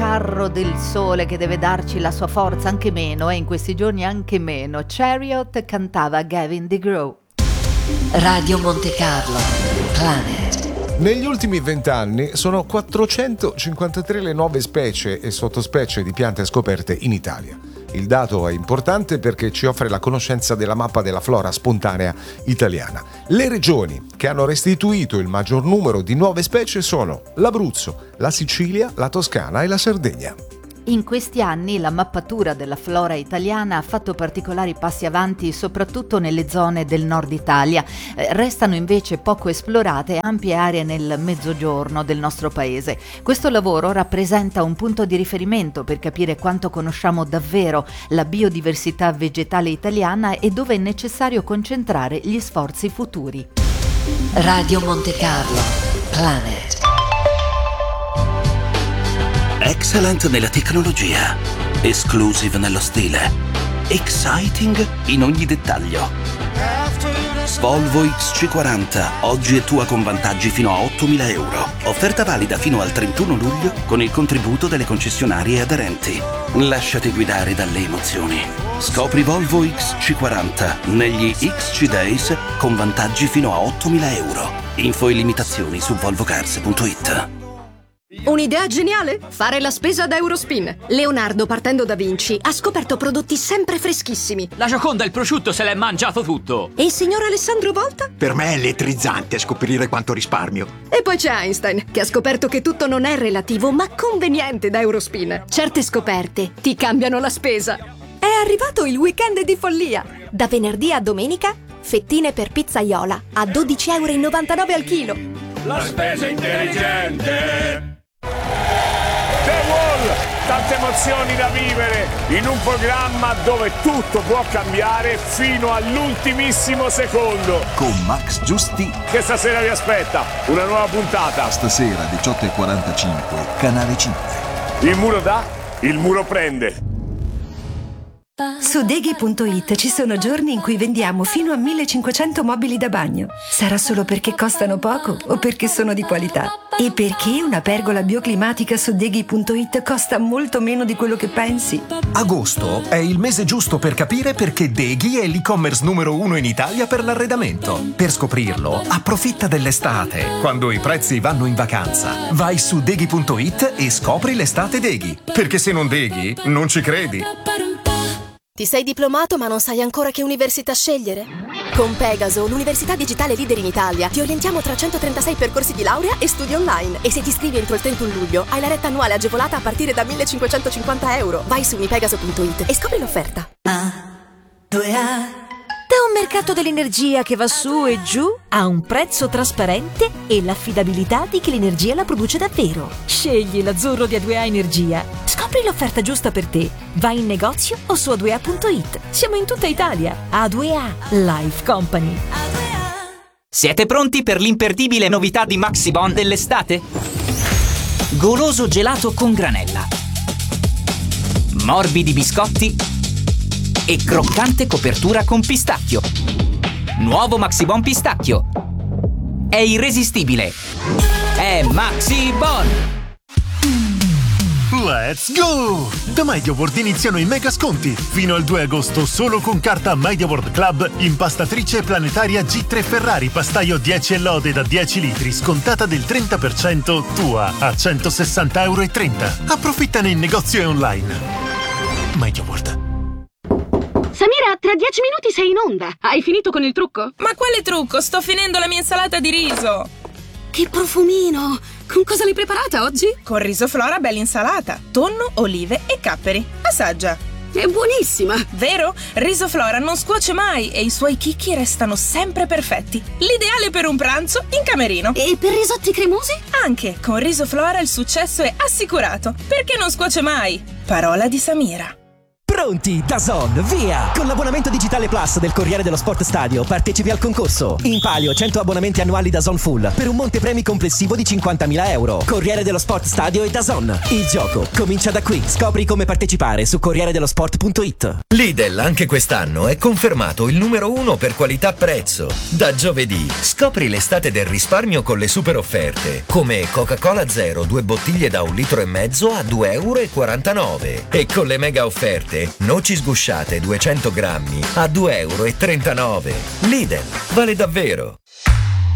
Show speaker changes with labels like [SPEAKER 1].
[SPEAKER 1] carro del sole che deve darci la sua forza, anche meno, in questi giorni anche meno. Chariot cantava Gavin DeGraw.
[SPEAKER 2] Radio Monte Carlo, Planet.
[SPEAKER 3] Negli ultimi 20 anni sono 453 le nuove specie e sottospecie di piante scoperte in Italia. Il dato è importante perché ci offre la conoscenza della mappa della flora spontanea italiana. Le regioni che hanno restituito il maggior numero di nuove specie sono l'Abruzzo, la Sicilia, la Toscana e la Sardegna.
[SPEAKER 1] In questi anni la mappatura della flora italiana ha fatto particolari passi avanti soprattutto nelle zone del nord Italia. Restano invece poco esplorate ampie aree nel mezzogiorno del nostro paese. Questo lavoro rappresenta un punto di riferimento per capire quanto conosciamo davvero la biodiversità vegetale italiana e dove è necessario concentrare gli sforzi futuri.
[SPEAKER 2] Radio Monte Carlo, Planet.
[SPEAKER 4] Excellent nella tecnologia, exclusive nello stile, exciting in ogni dettaglio. Volvo XC40, oggi è tua con vantaggi fino a 8.000 euro. Offerta valida fino al 31 luglio con il contributo delle concessionarie aderenti. Lasciati guidare dalle emozioni. Scopri Volvo XC40 negli XC Days con vantaggi fino a 8.000 euro. Info e limitazioni su volvocars.it.
[SPEAKER 5] Un'idea geniale? Fare la spesa da Eurospin. Leonardo, partendo da Vinci, ha scoperto prodotti sempre freschissimi.
[SPEAKER 6] La Gioconda, il prosciutto, se l'è mangiato tutto.
[SPEAKER 5] E il signor Alessandro Volta?
[SPEAKER 7] Per me è elettrizzante scoprire quanto risparmio.
[SPEAKER 5] E poi c'è Einstein, che ha scoperto che tutto non è relativo, ma conveniente da Eurospin. Certe scoperte ti cambiano la spesa. È arrivato il weekend di follia. Da venerdì a domenica, fettine per pizzaiola a 12,99 € al chilo.
[SPEAKER 8] La spesa intelligente! The Wall, tante emozioni da vivere in un programma dove tutto può cambiare fino all'ultimissimo secondo.
[SPEAKER 9] Con Max Giusti.
[SPEAKER 8] Che stasera vi aspetta una nuova puntata.
[SPEAKER 9] Stasera 18:45, Canale 5.
[SPEAKER 8] Il muro dà, il muro prende.
[SPEAKER 10] Su Deghi.it ci sono giorni in cui vendiamo fino a 1500 mobili da bagno. Sarà solo perché costano poco o perché sono di qualità? E perché una pergola bioclimatica su Deghi.it costa molto meno di quello che pensi?
[SPEAKER 11] Agosto è il mese giusto per capire perché Deghi è l'e-commerce numero 1 in Italia per l'arredamento. Per scoprirlo, approfitta dell'estate, quando i prezzi vanno in vacanza. Vai su Deghi.it e scopri l'estate Deghi. Perché se non Deghi, non ci credi.
[SPEAKER 12] Ti sei diplomato ma non sai ancora che università scegliere? Con Pegaso, l'università digitale leader in Italia, ti orientiamo tra 136 percorsi di laurea e studi online. E se ti iscrivi entro il 31 luglio, hai la retta annuale agevolata a partire da 1.550 euro. Vai su unipegaso.it e scopri l'offerta.
[SPEAKER 13] Da un mercato dell'energia che va su e giù a un prezzo trasparente e l'affidabilità di chi l'energia la produce davvero. Scegli l'azzurro di A2A Energia. Scopri l'offerta giusta per te. Vai in negozio o su A2A.it. Siamo in tutta Italia. A2A Life Company.
[SPEAKER 6] Siete pronti per l'imperdibile novità di Maxibon dell'estate? Goloso gelato con granella, morbidi biscotti e croccante copertura con pistacchio. Nuovo Maxibon pistacchio. È irresistibile. È Maxibon.
[SPEAKER 14] Let's go! Da MediaWorld iniziano i mega sconti. Fino al 2 agosto solo con carta MediaWorld Club, impastatrice planetaria G3 Ferrari pastaio 10 e lode da 10 litri scontata del 30% tua a 160,30 €. Approfittane in negozio e online. MediaWorld.
[SPEAKER 5] Samira, tra 10 minuti sei in onda. Hai finito con il trucco?
[SPEAKER 15] Ma quale trucco? Sto finendo la mia insalata di riso.
[SPEAKER 5] Che profumino! Con cosa l'hai preparata oggi?
[SPEAKER 15] Con riso Flora bella insalata, tonno, olive e capperi. Assaggia.
[SPEAKER 5] È buonissima!
[SPEAKER 15] Vero? Riso Flora non scuoce mai e i suoi chicchi restano sempre perfetti. L'ideale per un pranzo in camerino.
[SPEAKER 5] E per risotti cremosi?
[SPEAKER 15] Anche con Riso Flora il successo è assicurato. Perché non scuoce mai? Parola di Samira.
[SPEAKER 16] Pronti, DAZN, via! Con l'abbonamento digitale Plus del Corriere dello Sport Stadio partecipi al concorso. In palio 100 abbonamenti annuali DAZN Full per un monte premi complessivo di 50.000 euro. Corriere dello Sport Stadio e DAZN. Il gioco comincia da qui. Scopri come partecipare su corrieredellosport.it.
[SPEAKER 17] Lidl anche quest'anno è confermato il numero 1 per qualità-prezzo. Da giovedì scopri l'estate del risparmio con le super offerte, come Coca-Cola Zero 2 bottiglie da 1,5 litri a 2,49 euro. E con le mega offerte noci sgusciate 200 grammi a 2,39 euro. Lidl, vale davvero!